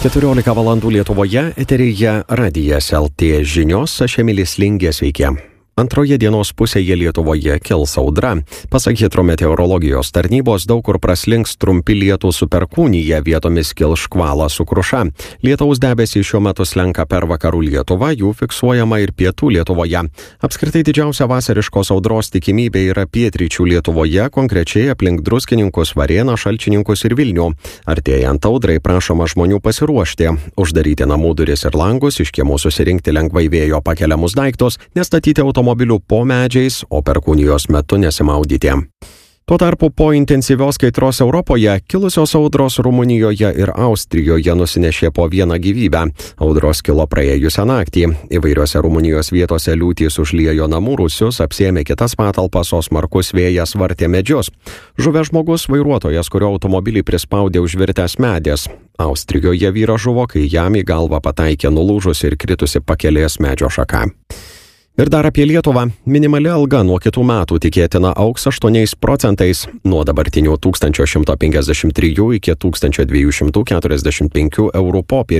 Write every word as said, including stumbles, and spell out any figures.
keturiolika valandų Lietuvoje, eteryje Radijas L T žinios, aš Emilis Lingė, sveiki. Antroje dienos pusėje Lietuvoje kils audra. Pasak hidrometeorologijos tarnybos, daug kur praslinks trumpi lietūs su perkūnija, vietomis kils škvalas su kruša. Lietaus debesys šiuo metu slenka per vakarų Lietuvą, jų fiksuojama ir pietų Lietuvoje. Apskritai didžiausia vasariškos audros tikimybė yra pietryčių Lietuvoje, konkrečiai aplink Druskininkus, Varėną, Šalčininkus ir Vilnių. Artėjant audrai prašoma žmonių pasiruošti, uždaryti namų duris ir langus, iš kiemų susirinkti lengvai vėjo pakeliamus daiktus, nestatyti automobilių automobilių po medžiais, o perkūnijos metu nesimaudyti. Tuo tarpu po intensyvios kaitros Europoje kilusios audros Rumunijoje ir Austrijoje nusinešė po vieną gyvybę. Audros kilo praėjusią naktį. Įvairiose Rumunijos vietose liūtys užliejo namų rūsius, apsėmė kitas patalpas, o smarkus vėjas vartė medžius. Žuvęs žmogus vairuotojas, kurio automobilį prispaudė užvirtęs medis. Austrijoje vyras žuvo, kai jam į galvą pataikė nulūžusi ir kritusi pakelės medžio šaka. Ir dar apie Lietuvą. Minimali alga nuo kitų metų tikėtina augs aštuoniais procentais, nuo dabartinių tūkstančio šimto penkiasdešimt trijų iki tūkstančio dviejų šimtų keturiasdešimt penkių eurų popierių.